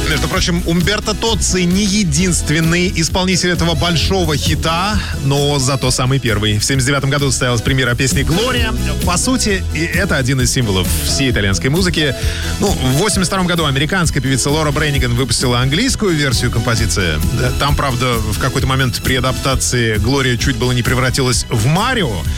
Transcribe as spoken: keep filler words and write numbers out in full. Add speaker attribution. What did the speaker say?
Speaker 1: Между прочим, Умберто Тоцци не единственный исполнитель этого большого хита, но зато самый первый. В семьдесят девятом году состоялась премьера песни «Глория». По сути, и это один из символов всей итальянской музыки. Ну, в восемьдесят втором году американская певица Лора Брэнниган выпустила английскую версию композиции. Там, правда, в какой-то момент при адаптации «Глория» чуть было не превратилась в Марио.